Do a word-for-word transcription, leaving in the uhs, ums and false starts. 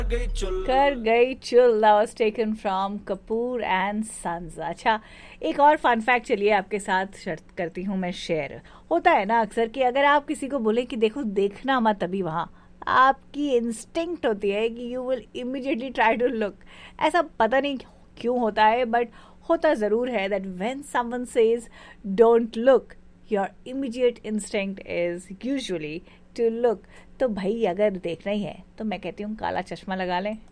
कर गई चुल, that was taken from Kapoor and sons. अच्छा, एक और फन फैक्ट चलिए आपके साथ शर्त करती हूँ मैं शेयर। होता है ना अक्सर कि अगर आप किसी को बोले कि देखो देखना मत अभी वहाँ, आपकी इंस्टिंक्ट होती है कि you will immediately try to look. ऐसा पता नहीं क्यों होता है, बट होता ज़रूर है that when someone says don't look, your immediate instinct is usually to look. तो भाई अगर देखना ही है तो मैं कहती हूँ काला चश्मा लगा लें।